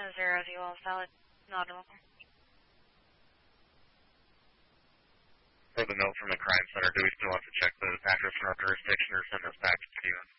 0, DOL, valid, not audible. For the note from the crime center, do we still have to check the address in our jurisdiction or send us back to you?